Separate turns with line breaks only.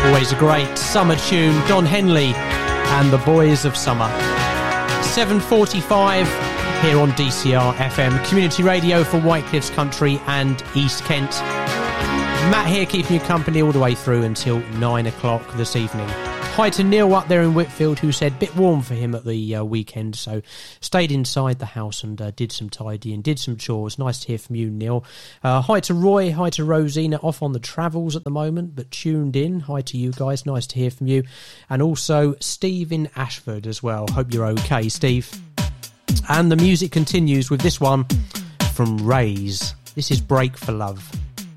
Always a great summer tune, Don Henley and the Boys of Summer. 7:45 here on DCR FM, community radio for Whitecliffs Country and East Kent. Matt here keeping you company all the way through until 9 o'clock this evening. Hi to Neil up there in Whitfield, who said bit warm for him at the weekend, so stayed inside the house and did some tidying, did some chores. Nice to hear from you, Neil. Hi to Roy, hi to Rosina, off on the travels at the moment, but tuned in. Hi to you guys, nice to hear from you. And also Steve in Ashford as well. Hope you're okay, Steve. And the music continues with this one from Rays. This is Break for Love.